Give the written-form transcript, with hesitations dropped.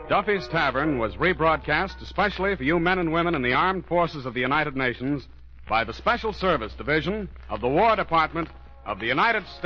Duffy's Tavern was rebroadcast especially for you men and women in the armed forces of the United Nations by the Special Service Division of the War Department of the United States.